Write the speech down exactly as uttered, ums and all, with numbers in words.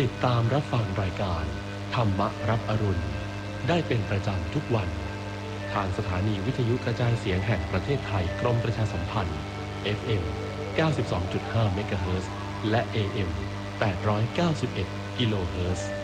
ติดตามรับฟังรายการธรรมรับอรุณได้เป็นประจำทุกวันทางสถานีวิทยุกระจายเสียงแห่งประเทศไทยกรมประชาสัมพันธ์ เอฟ เอ็ม เก้าสิบสองจุดห้า เมกะเฮิรตซ์และ เอ เอ็ม แปดร้อยเก้าสิบเอ็ด กิโลเฮิรตซ์